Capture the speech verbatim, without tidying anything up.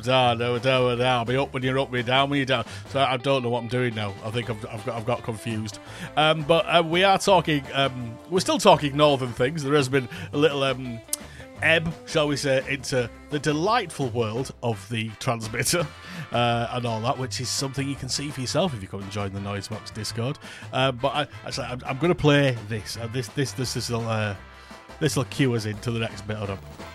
up, down, down, down, down. Be up when you're up, be down when you're down. So I don't know what I'm doing now. I think I've, I've got I've got confused. Um, but uh, we are talking. Um, we're still talking northern things. There has been a little um, ebb, shall we say, into the delightful world of the transmitter uh, and all that, which is something you can see for yourself if you come and join the Noisebox Discord. Uh, but I, actually, I'm, I'm going to play this. Uh, this this this this will uh, this will cue us into the next bit. Hold on.